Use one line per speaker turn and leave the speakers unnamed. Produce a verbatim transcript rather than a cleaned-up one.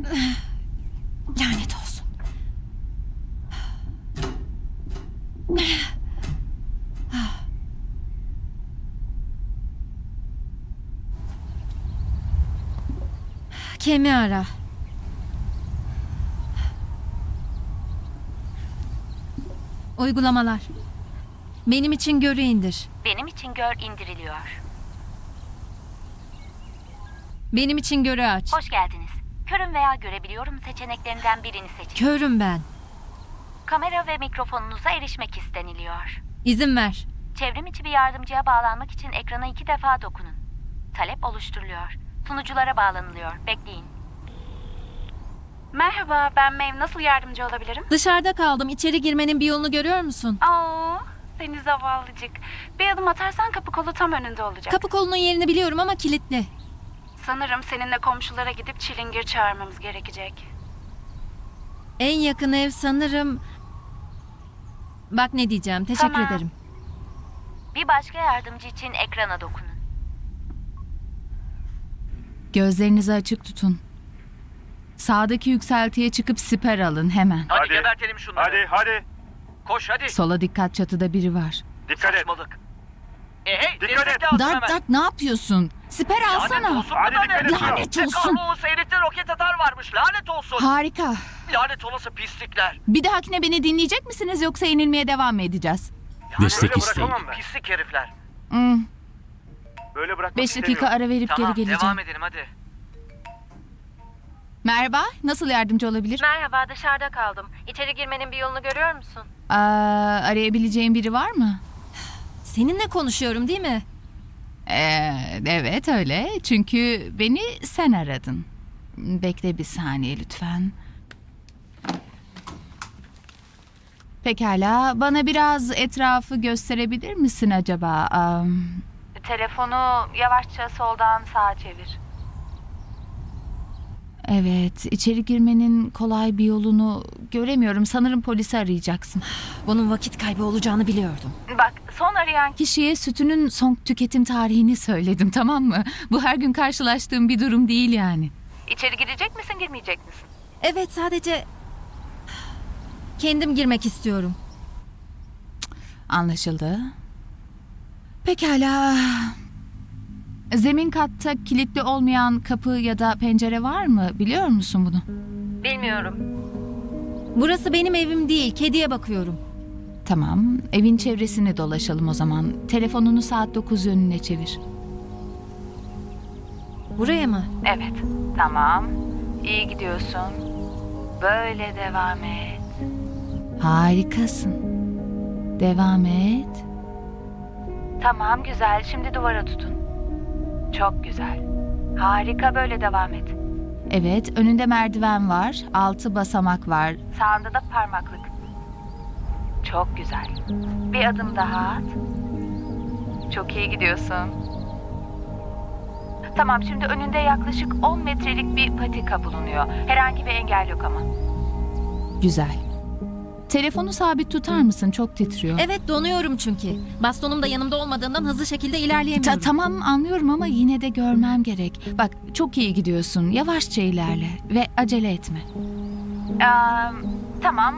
Lanet olsun. Kemi ara. Uygulamalar. Benim için görü indir.
Benim için gör indiriliyor.
Benim için görü aç.
Hoş geldiniz. Körüm veya görebiliyorum seçeneklerinden birini seçin.
Körüm ben.
Kamera ve mikrofonunuza erişmek isteniliyor.
İzin ver.
Çevrim içi bir yardımcıya bağlanmak için ekrana iki defa dokunun. Talep oluşturuluyor. Sunuculara bağlanılıyor. Bekleyin. Merhaba, ben Mev. Nasıl yardımcı olabilirim?
Dışarıda kaldım. İçeri girmenin bir yolunu görüyor musun?
Aa, seni zavallıcık. Bir adım atarsan kapı kolu tam önünde olacak.
Kapı kolunun yerini biliyorum ama kilitli.
Sanırım seninle komşulara gidip çilingir çağırmamız gerekecek.
En yakın ev sanırım... Bak ne diyeceğim. Teşekkür
Tamam.
ederim.
Bir başka yardımcı için ekrana dokunun.
Gözlerinizi açık tutun. Sağdaki yükseltiye çıkıp siper alın hemen.
Hadi,
Hadi,
gebertelim şunları.
Hadi hadi.
Koş hadi.
Sola dikkat, çatıda biri var.
Dikkat et.
Saçmalık. E hey,
Dikkat
destek
et.
lazım
Dark
hemen.
Dark ne yapıyorsun? Siper
Lanet
alsana.
olsun,
Hadi
bu da
dikkat
ne?
et.
Lanet
Ne
olsun.
kahrolası herifte roket atar varmış. Lanet olsun.
Harika.
Lanet olası pislikler.
Bir dahakine beni dinleyecek misiniz yoksa yenilmeye devam mı edeceğiz?
Yani
Destek
öyle
isteyin.
bırakamam ben. Pislik herifler.
Hmm,
Böyle bırakmak
beş dakika
istemiyorum.
ara verip
Tamam,
geri geleceğim.
devam edelim hadi.
Merhaba, nasıl yardımcı olabilir?
Merhaba, dışarıda kaldım. İçeri girmenin bir yolunu görüyor musun?
Aa, arayabileceğim biri var mı?
Seninle konuşuyorum değil mi?
Ee, evet öyle. Çünkü beni sen aradın. Bekle bir saniye lütfen. Pekala, bana biraz etrafı gösterebilir misin acaba? Am,
Telefonu yavaşça soldan sağa çevir.
evet, içeri girmenin kolay bir yolunu göremiyorum. Sanırım polisi arayacaksın.
Bunun vakit kaybı olacağını biliyordum.
Bak, son arayan
Kişiye sütünün son tüketim tarihini söyledim, tamam mı? Bu her gün karşılaştığım bir durum değil yani.
İçeri girecek misin, girmeyecek misin?
Evet, sadece... Kendim girmek istiyorum.
Anlaşıldı. Pekala. Zemin katta kilitli olmayan kapı ya da pencere var mı? Biliyor musun bunu?
Bilmiyorum.
Burası benim evim değil. Kediye bakıyorum.
Tamam. Evin çevresini dolaşalım o zaman. Telefonunu saat dokuz yönüne çevir.
Buraya mı?
Evet, tamam. İyi gidiyorsun. Böyle devam et.
Harikasın. Devam et.
Tamam, güzel. Şimdi duvara tutun. Çok güzel. Harika, böyle devam et.
Evet, önünde merdiven var. Altı basamak var.
Sağında da parmaklık. Çok güzel. Bir adım daha at. Çok iyi gidiyorsun. Tamam, şimdi önünde yaklaşık on metrelik bir patika bulunuyor. Herhangi bir engel yok ama.
Güzel. Telefonu sabit tutar mısın? Çok titriyor.
Evet, donuyorum çünkü. Bastonum da yanımda olmadığından hızlı şekilde
Ta-
ilerleyemiyorum.
tamam anlıyorum ama yine de görmem gerek. Bak çok iyi gidiyorsun. Yavaşça ilerle ve acele etme.
Ee, tamam.